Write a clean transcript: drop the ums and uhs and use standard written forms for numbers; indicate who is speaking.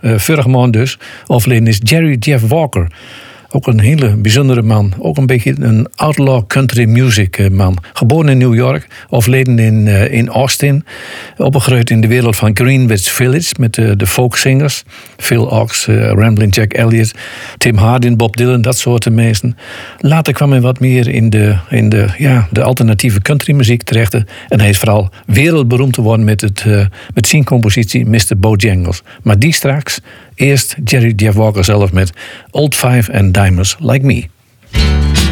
Speaker 1: vorige maand dus, overleden is Jerry Jeff Walker. Ook een hele bijzondere man. Ook een beetje een outlaw country music man. Geboren in New York, overleden in Austin. Opgegroeid in de wereld van Greenwich Village met de folksingers. Phil Ochs, Ramblin' Jack Elliott, Tim Hardin, Bob Dylan, dat soort mensen. Later kwam hij wat meer in de alternatieve countrymuziek terecht. En hij is vooral wereldberoemd geworden met zijn compositie Mr. Bojangles. Maar die straks. Eerst Jerry Jeff Walker zelf met Old Five and Dimers Like Me.